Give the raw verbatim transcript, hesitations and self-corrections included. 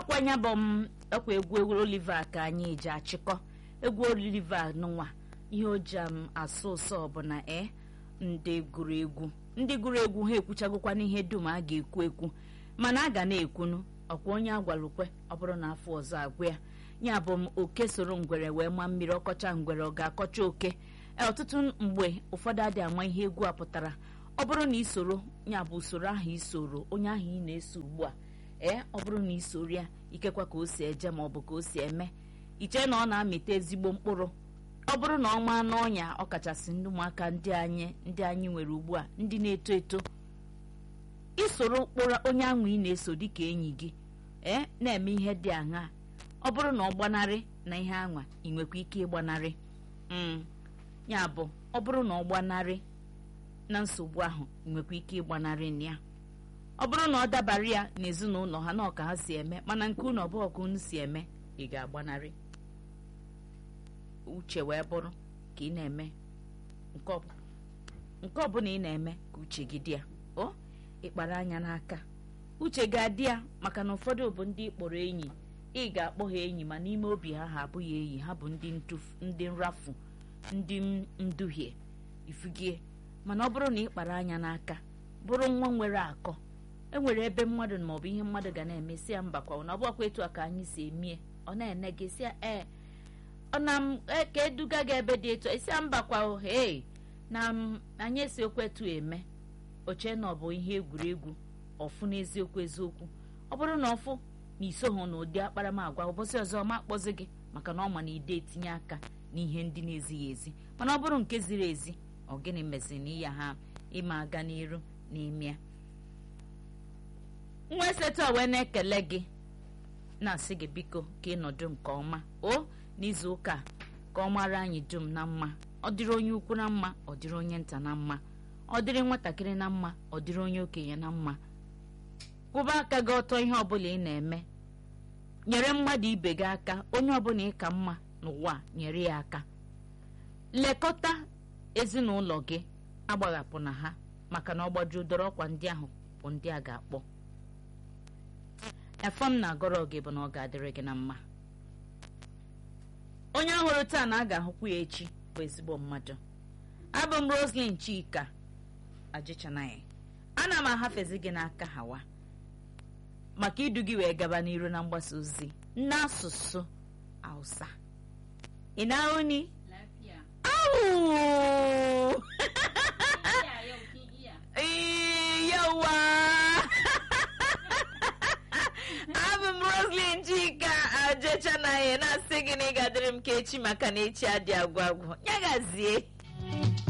ọkwanya bụ m ọkwa egwu egwu Oliver ka anyị ji achịkọ egwu Oliver nụnwa ihe o ji m asụ ụsọ bụ na e ndị gụrụ egwu ndị gụrụ egwu ha ekwuchagokwa n'ihe dum a ga-ekwu ekwu mana a ga na-ekwunu ọkwa onye agwalụkwe ọ bụrụ na afọ ọzọ agwụ ya ya bụ m oke soro ngwere wee ma mmiri ọkọcha ngwere ọ ga-akọcha oke ọtụtụ mgbe ụfọdụ adị ama ihe egwu a pụtara ọ bụrụ na isoro ya bụ usoro ahụ isoro onye ahụ ị na-eso ugbu a ee ọ bụrụ na isoro ya ikekwa ka o si eje ma ọ bụ ka o si eme iche na ọ na-amịta ezigbo mkpụrụ ọ bụrụ na ọnwa n'ọnya ọkachasị ndị ụmụaka ndị anyị ndị anyị nwere ugbu a ndị na-eto eto isoro ụkpụrụ onye ahụ ị na-eso dịka enyi gị ee na-eme ihe dị aṅaa ọ bụrụ na ọ gbanarị na ihe anwa ị nwekwa ike ịgbanarị ya bụ ọ bụrụ na ọ gbanarị na nsogbu ahụ ị nwekwa ike ịgbanarị na ya ọ bụrụ na ọ dabara ya n'ezinụlọ ha na ọka ha si eme mana nke unu ọbụọ ka unu si eme ị ga-agbanarị uche wee bụrụ ka ị na-eme nke ọbụla ị na-eme ka uche gị dị ya o ịkpara anya n'aka uche ga-adị ya maka na ụfọdụ bụ ndị kpọrọ enyi ị ga-akpọ ha enyi ma n'ime obi ha ha abụghị enyi ha bụ ndị nrafu ndị nduhie ifugie mana ọ bụrụ na ị kpara anya n'aka bụrụ nwa nwere akọ enwere ebe mmadụ maọbụ ihe mmadụ ga na-emesi ya mbakwa na ọ bụkwa etu a ka anyị si emie ọ na-ene gị si ee ọ na m ka eduga gị ebe dị etu isi mbakwa ee na anyị esi okwu etu eme oche na ọ bụ ihe egwuregwu ọfụ n'eziokwu eziokwu ọ bụrụ na ọfụ na isoghị na ụdị akparamagwa ụbọchị ọzọ ọma akpọzi gị maka na ọ ma na ide etinye aka n'ihe ndị na-ezighị ezi mana ọ bụrụ nke ziri ezi ọ gịnị meziri na iya ha ịma aga n'iru n'ime ya nwa esetọ wee na-ekele gị na-asị gị biko ka ịnọdụ nke ọma o n'izu ụka ka ọ mara anyị dum na mma ọ dịrị onye ukwu na mma ọ dịrị onye nta na mma ọ dịrị nwatakịrị na mma ọ dịrị onye okenye na mma kwụba aka gị ọtọ ihe ọbụla ị na-eme nyere mmadụ ibe gị aka onye ọbụla ị ka mma n'ụwa nyere ya aka lekọta ezinụlọ gị agbaghapụ na ha maka na ọgbaju dọrọ ọkwa ndị ahụ bụ ndị a ga-akpọ efọm na-agọrọ gị bụ na ọ ga-adịrị gị na mma onye ọhụrụ taa na a ga-ahụkwu ya echi bụ ezigbo mmadụ abụ m Roslyn Chika Ajịchanaghị ana m ahafezi gị n'aka Hawa maka idu gị wee gaba n'iru na mgbasa ozi n'asụsụ Hausa ị na-ahụ ni yawa abụ m Roslyn Chika Ajịchanaghị na-asị gị na ị ga-adịrị m ka echi maka na echi adị agwụ agwụ ya gazie